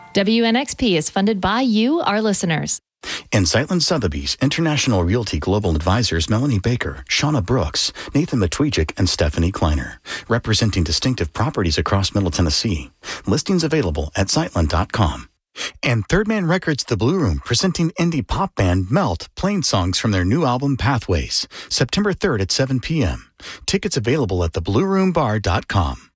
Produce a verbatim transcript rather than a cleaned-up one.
W N X P is funded by you, our listeners. And Sightland Sotheby's International Realty Global Advisors Melanie Baker, Shauna Brooks, Nathan Matwijak, and Stephanie Kleiner, representing distinctive properties across Middle Tennessee. Listings available at sightland dot com. And Third Man Records The Blue Room, presenting indie pop band Melt, playing songs from their new album Pathways, September third at seven p.m. Tickets available at the blue room bar dot com.